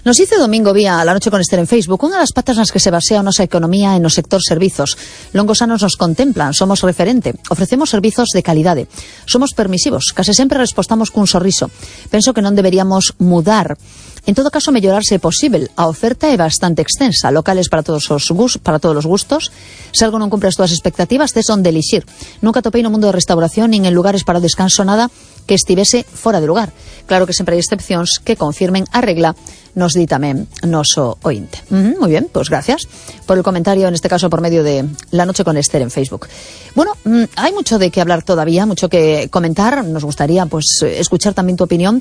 Nos dice Domingo vía La Noche con Esther en Facebook, unha das patas nas que se basea a nosa economía é no sector servizos. Longosanos nos contemplan, somos referente, ofrecemos servizos de calidade, somos permisivos, case sempre respostamos cun sorriso. Penso que non deberíamos mudar. En todo caso, mellorarse é posible. A oferta é bastante extensa, locales para todos os gustos. Se algo non cumpre as túas expectativas, tes onde elixir. Nunca topei no mundo de restauración nin en lugares para o descanso nada que estivese fora de lugar. Claro que sempre hai excepcións que confirmen a regla, nos di tamén noso ointe. Muy bien, pues gracias por el comentario, en este caso por medio de La Noche con Esther en Facebook. Bueno, hay mucho de qué hablar todavía, mucho que comentar. Nos gustaría pues escuchar también tu opinión.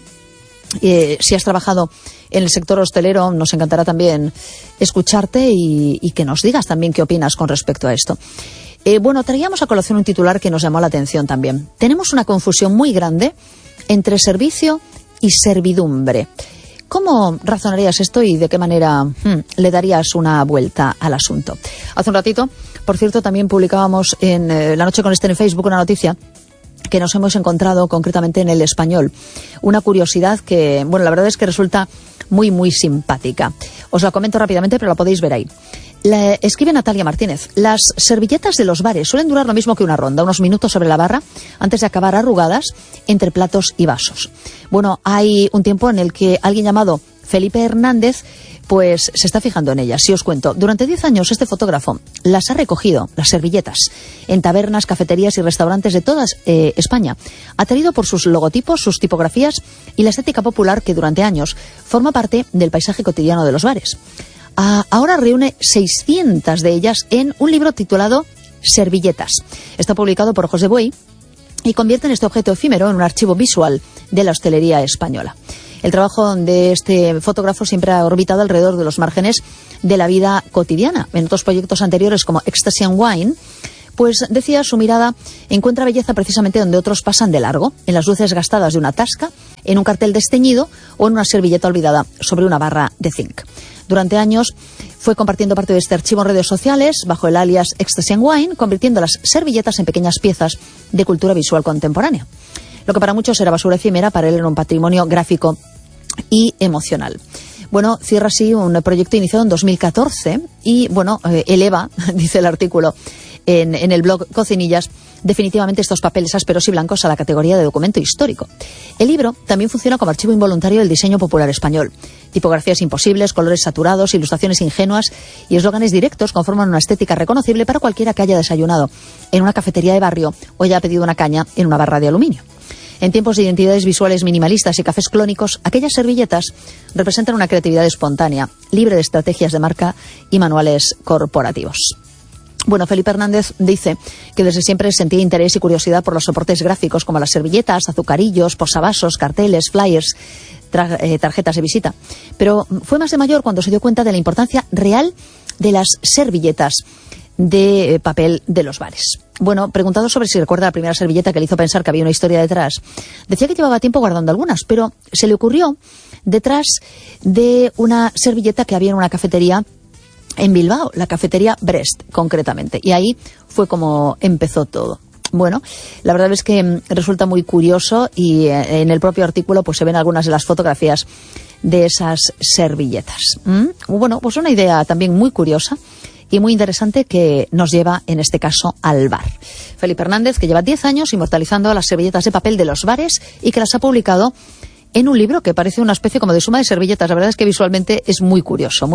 Si has trabajado en el sector hostelero, nos encantará también escucharte y que nos digas también qué opinas con respecto a esto. Bueno, traíamos a colación un titular que nos llamó la atención también. Tenemos una confusión muy grande entre servicio y servidumbre. ¿Cómo razonarías esto y de qué manera le darías una vuelta al asunto? Hace un ratito, por cierto, también publicábamos en La Noche con Esther en Facebook una noticia que nos hemos encontrado concretamente en El Español. Una curiosidad que, bueno, la verdad es que resulta muy, muy simpática. Os la comento rápidamente, pero la podéis ver ahí. Escribe Natalia Martínez. Las servilletas de los bares suelen durar lo mismo que una ronda, unos minutos sobre la barra antes de acabar arrugadas entre platos y vasos. Bueno, hay un tiempo en el que alguien llamado Felipe Hernández pues se está fijando en ellas. Si os cuento, durante 10 años este fotógrafo las ha recogido, las servilletas, en tabernas, cafeterías y restaurantes de toda España. Atraído por sus logotipos, sus tipografías y la estética popular que durante años forma parte del paisaje cotidiano de los bares. Ahora reúne 600 de ellas en un libro titulado Servilletas. Está publicado por Ojos de Buey y convierte en este objeto efímero en un archivo visual de la hostelería española. El trabajo de este fotógrafo siempre ha orbitado alrededor de los márgenes de la vida cotidiana. En otros proyectos anteriores como Ecstasy and Wine, pues decía, su mirada encuentra belleza precisamente donde otros pasan de largo, en las luces gastadas de una tasca, en un cartel desteñido o en una servilleta olvidada sobre una barra de zinc. Durante años fue compartiendo parte de este archivo en redes sociales bajo el alias Ecstasy and Wine, convirtiendo las servilletas en pequeñas piezas de cultura visual contemporánea. Lo que para muchos era basura efímera, para él era un patrimonio gráfico y emocional. Bueno, cierra así un proyecto iniciado en 2014 y, bueno, eleva, dice el artículo en el blog Cocinillas, definitivamente estos papeles ásperos y blancos a la categoría de documento histórico. El libro también funciona como archivo involuntario del diseño popular español. Tipografías imposibles, colores saturados, ilustraciones ingenuas y eslóganes directos conforman una estética reconocible para cualquiera que haya desayunado en una cafetería de barrio o haya pedido una caña en una barra de aluminio. En tiempos de identidades visuales minimalistas y cafés clónicos, aquellas servilletas representan una creatividad espontánea, libre de estrategias de marca y manuales corporativos. Bueno, Felipe Hernández dice que desde siempre sentía interés y curiosidad por los soportes gráficos como las servilletas, azucarillos, posavasos, carteles, flyers, tarjetas de visita. Pero fue más de mayor cuando se dio cuenta de la importancia real de las servilletas de papel de los bares. Bueno, preguntado sobre si recuerda la primera servilleta que le hizo pensar que había una historia detrás, decía que llevaba tiempo guardando algunas, pero se le ocurrió detrás de una servilleta que había en una cafetería en Bilbao, la cafetería Brest, concretamente. Y ahí fue como empezó todo. Bueno, la verdad es que resulta muy curioso y en el propio artículo pues se ven algunas de las fotografías de esas servilletas. Bueno, pues una idea también muy curiosa y muy interesante que nos lleva, en este caso, al bar. Felipe Hernández, que lleva 10 años inmortalizando las servilletas de papel de los bares y que las ha publicado en un libro que parece una especie como de suma de servilletas. La verdad es que visualmente es muy curioso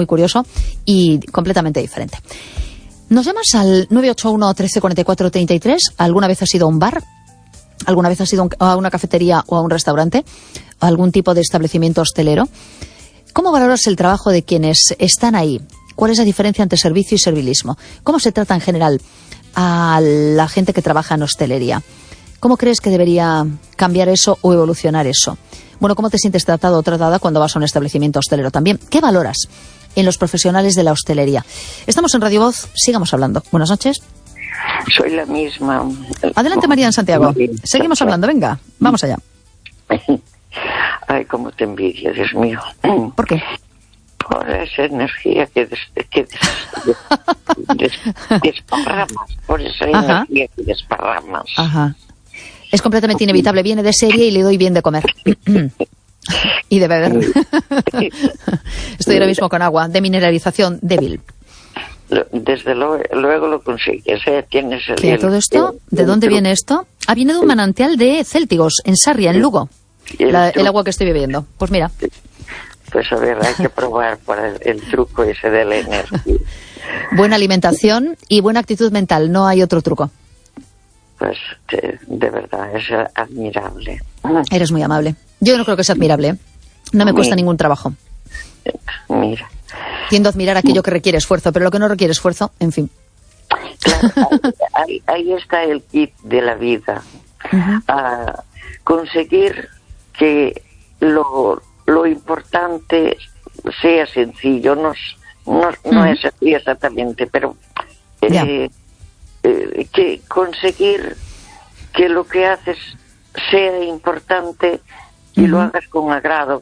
y completamente diferente. Nos llamas al 981 13 44 33. ¿Alguna vez has ido a un bar? ¿Alguna vez has ido a una cafetería o a un restaurante? ¿A algún tipo de establecimiento hostelero? ¿Cómo valoras el trabajo de quienes están ahí? ¿Cuál es la diferencia entre servicio y servilismo? ¿Cómo se trata en general a la gente que trabaja en hostelería? ¿Cómo crees que debería cambiar eso o evolucionar eso? Bueno, ¿cómo te sientes tratado o tratada cuando vas a un establecimiento hostelero también? ¿Qué valoras en los profesionales de la hostelería? Estamos en Radio Voz, sigamos hablando. Buenas noches. Soy la misma. Adelante, María en Santiago. Seguimos hablando, venga, vamos allá. Ay, cómo te envidio, Dios mío. ¿Por qué? Por esa energía que desparramas, por esa energía que desparramas. Ajá. Es completamente inevitable, viene de serie y le doy bien de comer. Y de beber. Estoy ahora mismo con agua de mineralización débil. Desde luego lo consigues, tienes ¿Todo esto? ¿De dónde viene esto? Viene de un manantial de céltigos, en Sarria, en Lugo. El agua que estoy bebiendo. Pues mira. Pues a ver, hay que probar para el truco ese de la energía. Buena alimentación y buena actitud mental, no hay otro truco. Pues de verdad, es admirable. Eres muy amable. Yo no creo que sea admirable, ¿eh? No me cuesta ningún trabajo. Mira. Tiendo a admirar aquello que requiere esfuerzo, pero lo que no requiere esfuerzo, en fin. Claro, ahí está el kit de la vida. Conseguir que lo importante sea sencillo, no es así exactamente, pero que conseguir que lo que haces sea importante y lo hagas con agrado,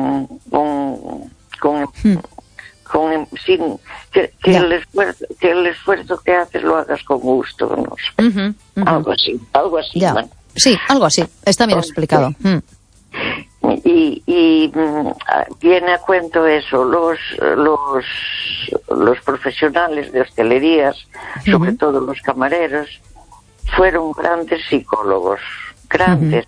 sin que el esfuerzo que haces lo hagas con gusto, no sé. Algo así. Bueno. Sí, algo así. Está bien explicado. Y viene a cuento eso, los profesionales de hostelerías, sobre todo los camareros, fueron grandes psicólogos, grandes.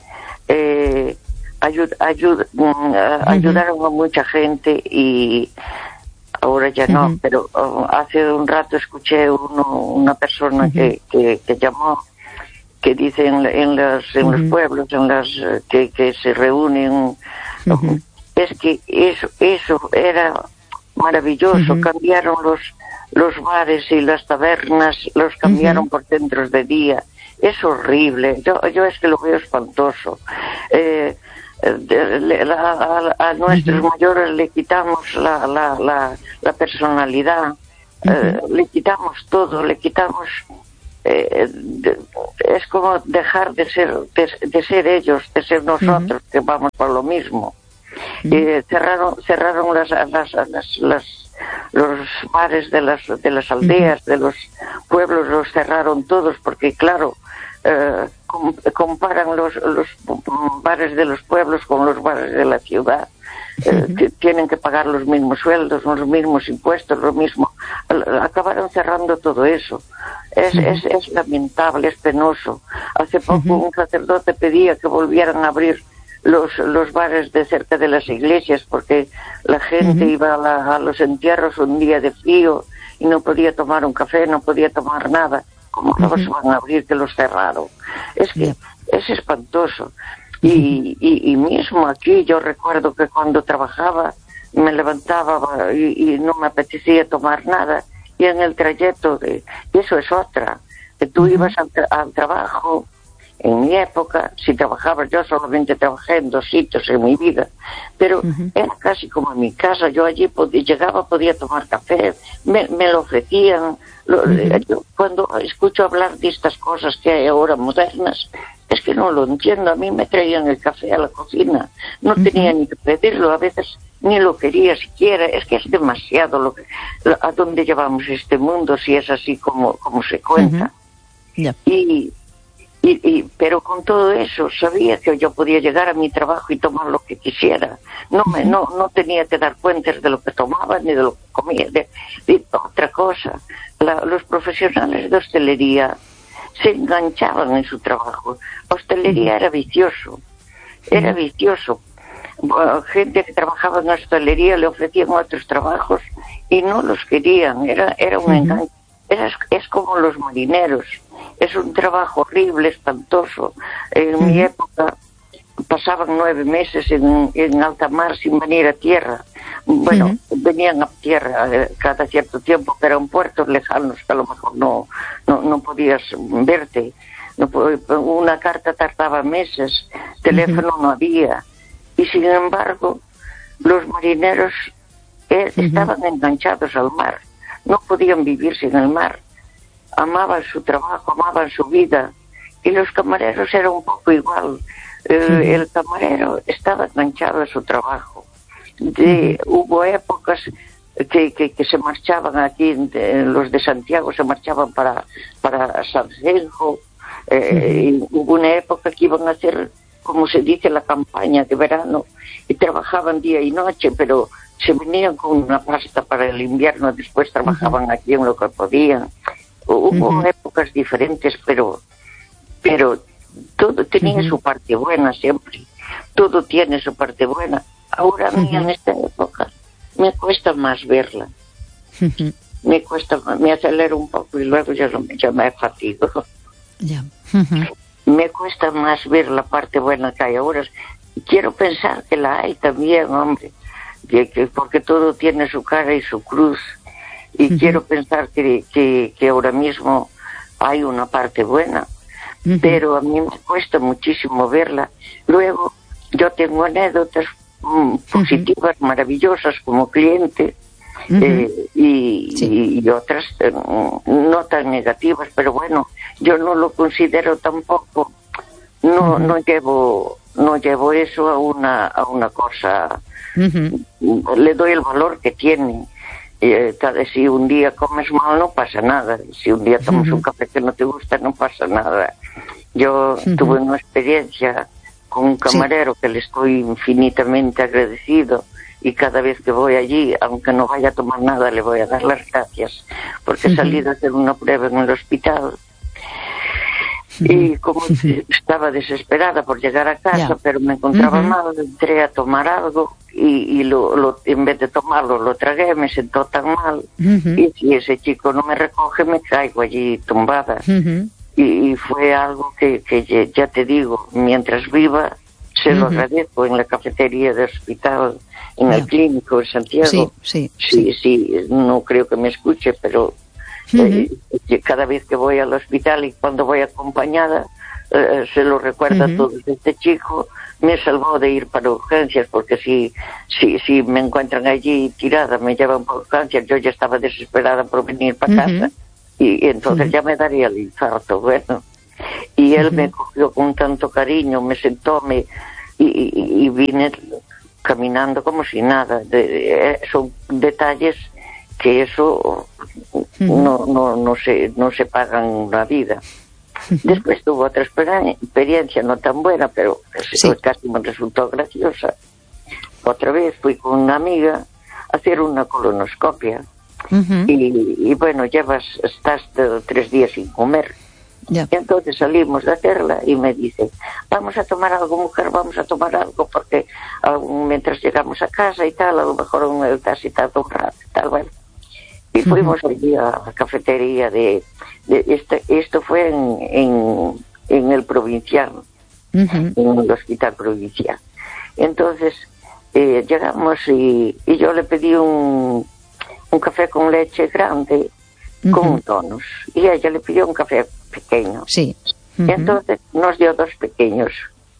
Ayudaron a mucha gente y ahora ya no, pero hace un rato escuché una persona que llamó, que dice en los pueblos que se reúnen, es que eso era maravilloso. Cambiaron los bares y las tabernas, los cambiaron por centros de día. Es horrible, yo es que lo veo espantoso. A nuestros mayores le quitamos la personalidad, le quitamos todo, le quitamos... es como dejar de ser ellos, de ser nosotros, que vamos por lo mismo. Cerraron los bares de las aldeas, de los pueblos, los cerraron todos, porque claro, comparan los bares de los pueblos con los bares de la ciudad. Que tienen que pagar los mismos sueldos, los mismos impuestos, lo mismo. Acabaron cerrando todo eso. Es lamentable, es penoso. Hace poco un sacerdote pedía que volvieran a abrir los bares de cerca de las iglesias, porque la gente iba a los entierros un día de frío y no podía tomar un café, no podía tomar nada. ¿Cómo los van a abrir, que los cerraron? Es que es espantoso. Y mismo aquí yo recuerdo que cuando trabajaba me levantaba y no me apetecía tomar nada, y en el trayecto y eso es otra, que tú ibas al trabajo. En mi época, si trabajaba, yo solamente trabajé en 2 sitios en mi vida, pero era casi como en mi casa. Yo allí llegaba, podía tomar café, me lo ofrecían. Yo, cuando escucho hablar de estas cosas que hay ahora modernas, es que no lo entiendo. A mí me traían el café a la cocina, no tenía ni que pedirlo, a veces ni lo quería siquiera. Es que es demasiado a dónde llevamos este mundo, si es así como se cuenta. Pero con todo eso sabía que yo podía llegar a mi trabajo y tomar lo que quisiera. No tenía que dar cuentas de lo que tomaba ni de lo que comía, de otra cosa. Los profesionales de hostelería se enganchaban en su trabajo. Hostelería era vicioso. Gente que trabajaba en hostelería le ofrecían otros trabajos y no los querían. Era un enganche. Es como los marineros. Es un trabajo horrible, espantoso. En mi época pasaban 9 meses en alta mar sin venir a tierra. Bueno, venían a tierra cada cierto tiempo, pero en puertos lejanos que a lo mejor no podías verte. Una carta tardaba meses, teléfono no había. Y sin embargo, los marineros estaban enganchados al mar. No podían vivir sin el mar. Amaban su trabajo, amaban su vida. Y los camareros eran un poco igual. El camarero estaba enganchado a su trabajo. Hubo épocas que se marchaban aquí, los de Santiago se marchaban para Sanjenjo. Y hubo una época que iban a hacer como se dice, la campaña de verano, y trabajaban día y noche, pero se venían con una pasta para el invierno, después trabajaban aquí en lo que podían. Hubo épocas diferentes, pero todo tenía su parte buena siempre. Todo tiene su parte buena. Ahora a mí en esta época me cuesta más verla. Me acelero un poco y luego ya me fatigo. Me cuesta más ver la parte buena que hay ahora. Quiero pensar que la hay también, hombre, porque todo tiene su cara y su cruz. Y quiero pensar que ahora mismo hay una parte buena, pero a mí me cuesta muchísimo verla. Luego, yo tengo anécdotas positivas, maravillosas como cliente, y otras no tan negativas, pero bueno, yo no lo considero tampoco, no llevo eso a una cosa, le doy el valor que tiene. Si un día comes mal no pasa nada, si un día tomas un café que no te gusta no pasa nada. Yo tuve una experiencia con un camarero que le estoy infinitamente agradecido, y cada vez que voy allí, aunque no vaya a tomar nada, le voy a dar las gracias, porque he salido a hacer una prueba en el hospital. Y como estaba desesperada por llegar a casa, pero me encontraba mal, entré a tomar algo y en vez de tomarlo lo tragué, me sentó tan mal, y si ese chico no me recoge me caigo allí tumbada. Y fue algo que ya te digo, mientras viva se lo agradezco. En la cafetería del hospital, en el clínico en Santiago, sí, no creo que me escuche, pero cada vez que voy al hospital y cuando voy acompañada, se lo recuerda todo. Este chico me salvó de ir para urgencias, porque si me encuentran allí tirada, me llevan por urgencias, yo ya estaba desesperada por venir para casa, y entonces ya me daría el infarto. Bueno, y él me cogió con tanto cariño, me sentó, y vine caminando como si nada. Son detalles que eso no se pagan una vida. Después tuve otra experiencia no tan buena, pero casi me resultó graciosa. Otra vez fui con una amiga a hacer una colonoscopia, y bueno, estás 3 días sin comer. Y entonces salimos de hacerla y me dice, vamos a tomar algo, mujer, vamos a tomar algo, porque mientras llegamos a casa y tal, a lo mejor un tacita un rato y tal. Bueno, y fuimos allí a la cafetería esto fue en el provincial, en el hospital provincial. Entonces llegamos y yo le pedí un café con leche grande con un tonus, y ella le pidió un café pequeño. Entonces nos dio 2 pequeños,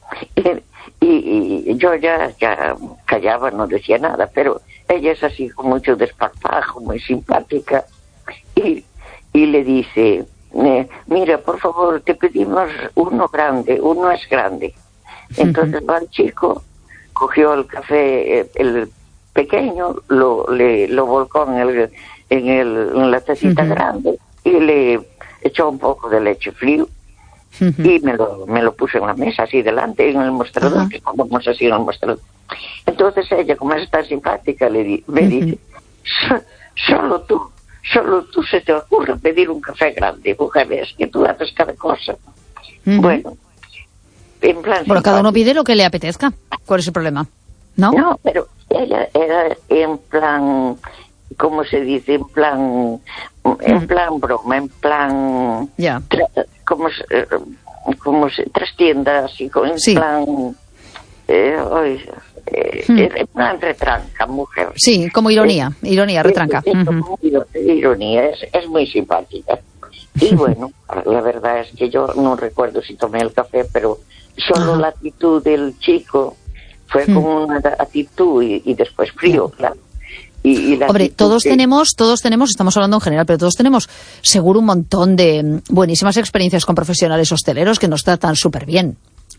y yo ya callaba, no decía nada, pero ella es así con mucho desparpajo, muy simpática, y le dice, mira, por favor, te pedimos uno grande, uno es grande. Entonces va el chico, cogió el café, el pequeño, lo volcó en la tacita grande, y le echó un poco de leche frío, y me lo puso en la mesa, así delante, en el mostrador, que estábamos así en el mostrador. Entonces ella, como es tan simpática, me dice, solo tú se te ocurre pedir un café grande, mujer, es que tú haces cada cosa. Bueno, en plan... Bueno, cada uno pide lo que le apetezca. ¿Cuál es el problema? No, pero ella era en plan... ¿Cómo se dice? En plan broma, en plan... como se trastienda, así, en plan... en plan retranca, mujer. Sí, como ironía, retranca. Ironía, es muy simpática. Y bueno, la verdad es que yo no recuerdo si tomé el café, pero solo la actitud del chico fue como una actitud y después frío, claro. Hombre, todos tenemos, estamos hablando en general, pero todos tenemos seguro un montón de buenísimas experiencias con profesionales hosteleros que nos tratan súper bien.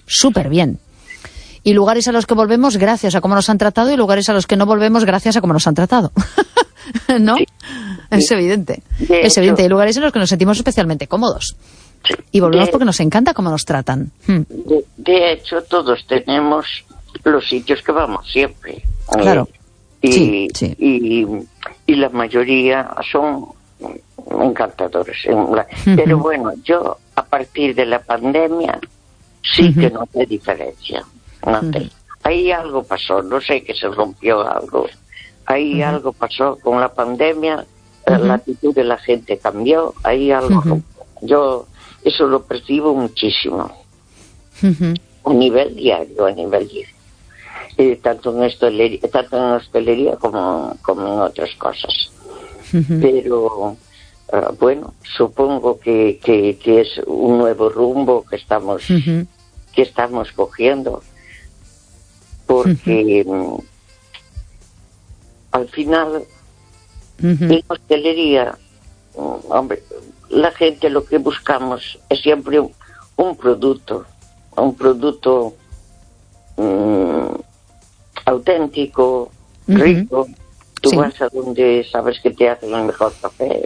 Y lugares a los que volvemos gracias a cómo nos han tratado, y lugares a los que no volvemos gracias a cómo nos han tratado. ¿No? Sí. Es evidente. Es evidente. Hay lugares en los que nos sentimos especialmente cómodos. Sí. Y volvemos porque nos encanta cómo nos tratan. De hecho, todos tenemos los sitios que vamos siempre. Claro. Y la mayoría son encantadores. Pero bueno, yo a partir de la pandemia sí que noté diferencia. Ahí algo pasó, no sé, que se rompió algo. Ahí algo pasó con la pandemia, la actitud de la gente cambió, ahí algo. Yo eso lo percibo muchísimo. A nivel diario, tanto en hostelería como en otras cosas. Pero bueno, supongo que es un nuevo rumbo que estamos cogiendo, porque al final en hostelería, hombre, la gente lo que buscamos es siempre un producto auténtico, rico. Tú vas a donde sabes que te hacen el mejor café.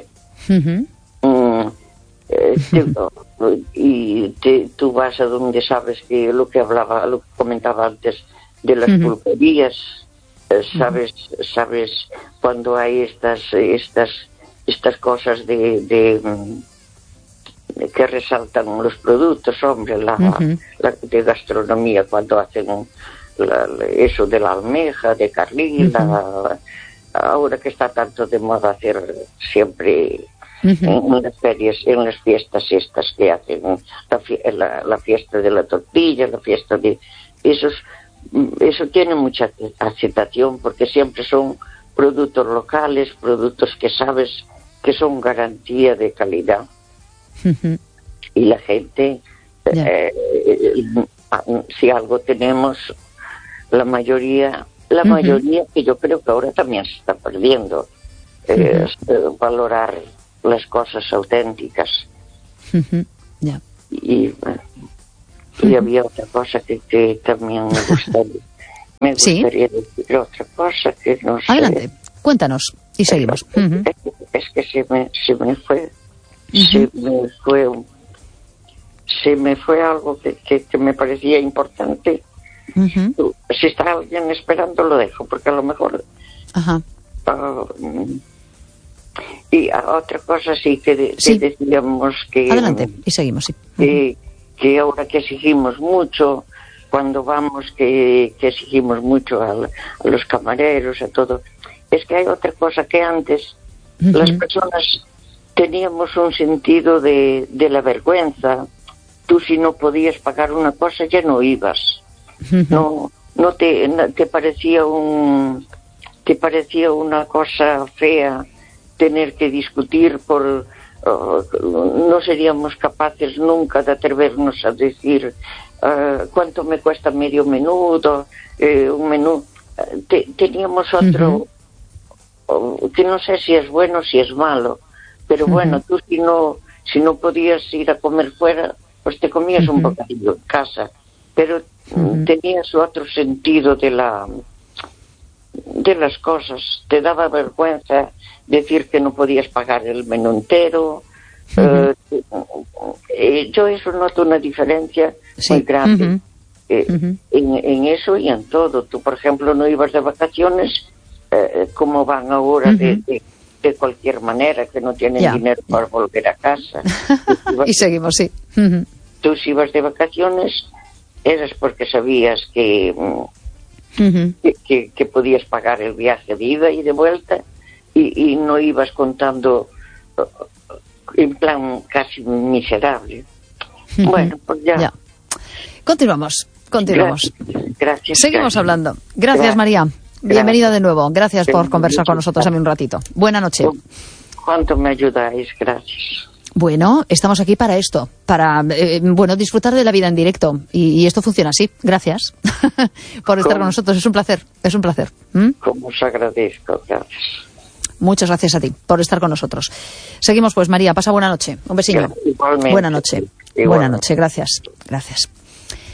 Tú vas a donde sabes que lo que comentaba antes de las pulperías, sabes cuando hay estas cosas de que resaltan los productos, hombre, la de gastronomía, cuando hacen eso de la almeja, de carlín, ahora que está tanto de moda hacer siempre en las ferias, en las fiestas estas que hacen, la fiesta de la tortilla, la fiesta de eso tiene mucha aceptación, porque siempre son productos locales, productos que sabes que son garantía de calidad. Y la gente, si algo tenemos, la mayoría que yo creo que ahora también se está perdiendo, es valorar las cosas auténticas. Y había otra cosa que también me gustaría decir otra cosa que no sé. Adelante, cuéntanos y seguimos. Es que se me fue algo que me parecía importante. Si está alguien esperando, lo dejo, porque a lo mejor y otra cosa sí que decíamos que adelante y seguimos, que ahora que exigimos mucho cuando vamos, que exigimos mucho a los camareros, a todo, es que hay otra cosa que antes las personas teníamos un sentido de la vergüenza. Tú, si no podías pagar una cosa, ya no ibas. No te parecía una cosa fea tener que discutir no seríamos capaces nunca de atrevernos a decir cuánto me cuesta medio menudo, un menú. Teníamos otro que no sé si es bueno o si es malo, pero bueno, tú si no podías ir a comer fuera, pues te comías un bocadillo en casa, pero tenías otro sentido de las cosas. Te daba vergüenza decir que no podías pagar el menú entero. Yo eso noto una diferencia muy grande en eso y en todo. Tú, por ejemplo, no ibas de vacaciones como van ahora de cualquier manera, que no tienen dinero para volver a casa. Y seguimos, sí. Tú, si ibas de vacaciones, eras porque sabías que podías pagar el viaje de ida y de vuelta, y no ibas contando en plan casi miserable. Bueno, pues ya. Continuamos. Gracias. Seguimos hablando. Gracias, María. Bienvenida de nuevo. Gracias por conversar con nosotros a mí un ratito. Buena noche. ¿Cuánto me ayudáis? Gracias. Bueno, estamos aquí para esto, para disfrutar de la vida en directo. Y esto funciona así. Gracias por estar con nosotros. Es un placer. Como os agradezco. Gracias. Muchas gracias a ti por estar con nosotros. Seguimos pues, María. Pasa buena noche. Un besillo. Igualmente. Buena noche. Buena noche. Gracias.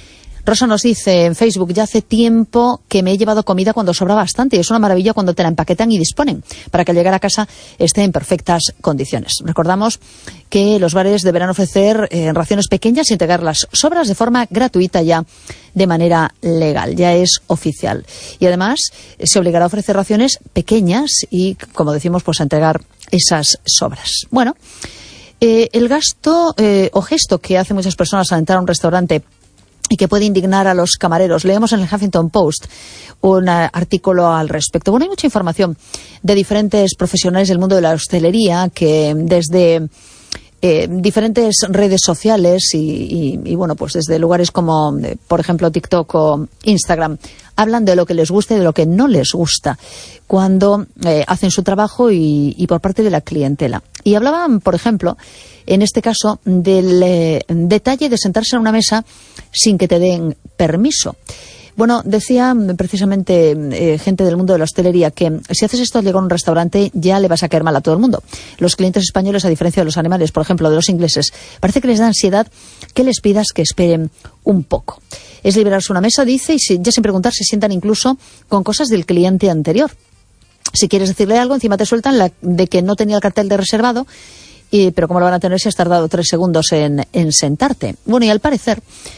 Rosa nos dice en Facebook: ya hace tiempo que me he llevado comida cuando sobra bastante, y es una maravilla cuando te la empaquetan y disponen para que al llegar a casa esté en perfectas condiciones. Recordamos que los bares deberán ofrecer raciones pequeñas y entregar las sobras de forma gratuita ya de manera legal, ya es oficial. Y además se obligará a ofrecer raciones pequeñas y, como decimos, pues a entregar esas sobras. Bueno, el gasto o gesto que hacen muchas personas al entrar a un restaurante y que puede indignar a los camareros. Leemos en el Huffington Post un artículo al respecto. Bueno, hay mucha información de diferentes profesionales del mundo de la hostelería que desde diferentes redes sociales y bueno, pues desde lugares como, por ejemplo, TikTok o Instagram, hablan de lo que les gusta y de lo que no les gusta cuando hacen su trabajo y por parte de la clientela. Y hablaban, por ejemplo, en este caso, del detalle de sentarse en una mesa sin que te den permiso. Bueno, decía precisamente gente del mundo de la hostelería que si haces esto al llegar a un restaurante ya le vas a caer mal a todo el mundo. Los clientes españoles, a diferencia de los animales, por ejemplo, de los ingleses, parece que les da ansiedad que les pidas que esperen un poco. Es liberarse una mesa, dice, y ya sin preguntar se sientan incluso con cosas del cliente anterior. Si quieres decirle algo, encima te sueltan de que no tenía el cartel de reservado, pero ¿cómo lo van a tener si has tardado 3 segundos en sentarte? Bueno, y al parecer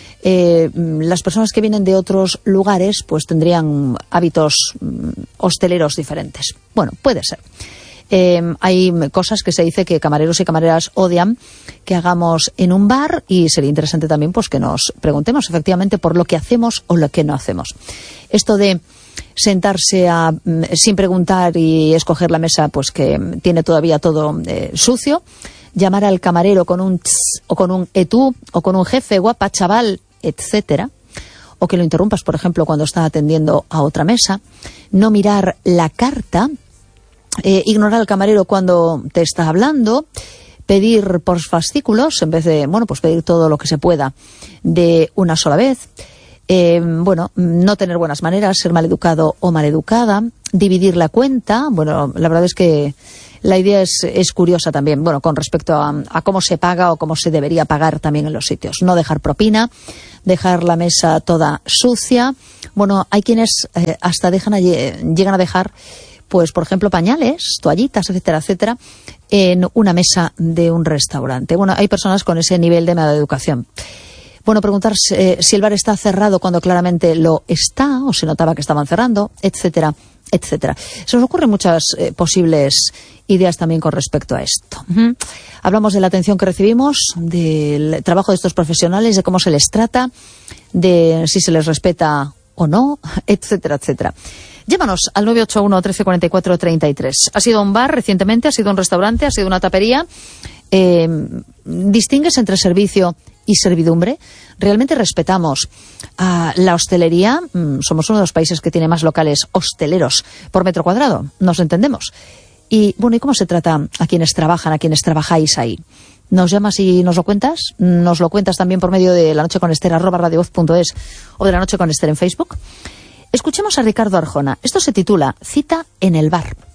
las personas que vienen de otros lugares pues tendrían hábitos hosteleros diferentes. Bueno, puede ser. Hay cosas que se dice que camareros y camareras odian que hagamos en un bar, y sería interesante también pues que nos preguntemos efectivamente por lo que hacemos o lo que no hacemos. Esto de sentarse sin preguntar y escoger la mesa pues que tiene todavía todo sucio, llamar al camarero con un tss, o con un tú, o con un jefe, guapa, chaval, etcétera, o que lo interrumpas, por ejemplo, cuando está atendiendo a otra mesa, no mirar la carta, ignorar al camarero cuando te está hablando, pedir por fascículos en vez de, bueno, pues pedir todo lo que se pueda de una sola vez. Bueno, no tener buenas maneras, ser maleducado o maleducada, dividir la cuenta. Bueno, la verdad es que la idea es curiosa también, bueno, con respecto a cómo se paga o cómo se debería pagar también en los sitios. No dejar propina, dejar la mesa toda sucia. Bueno, hay quienes hasta llegan a dejar, pues, por ejemplo, pañales, toallitas, etcétera, etcétera, en una mesa de un restaurante. Bueno, hay personas con ese nivel de maleducación. Bueno, preguntarse si el bar está cerrado cuando claramente lo está, o se notaba que estaban cerrando, etcétera, etcétera. Se nos ocurren muchas posibles ideas también con respecto a esto. Hablamos de la atención que recibimos, del trabajo de estos profesionales, de cómo se les trata, de si se les respeta o no, etcétera, etcétera. Llámanos al 981 13 44 33. ¿Ha sido un bar recientemente? ¿Ha sido un restaurante? ¿Ha sido una tapería? ¿Distingues entre servicio y servidumbre? ¿Realmente respetamos a la hostelería? Somos uno de los países que tiene más locales hosteleros por metro cuadrado, nos entendemos. Y bueno, ¿y cómo se trata a quienes trabajan, a quienes trabajáis ahí? ¿Nos llamas y nos lo cuentas? ¿Nos lo cuentas también por medio de lanocheconester @radiovoz.es o de La Noche con Ester en Facebook? Escuchemos a Ricardo Arjona. Esto se titula Cita en el bar.